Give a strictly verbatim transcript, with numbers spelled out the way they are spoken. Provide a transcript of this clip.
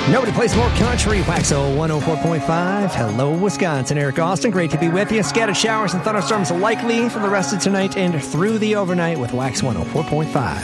Nobody plays more country. Waxo one oh four point five. Hello, Wisconsin. Eric Austin, great to be with you. Scattered showers and thunderstorms likely for the rest of tonight and through the overnight with Wax one oh four point five.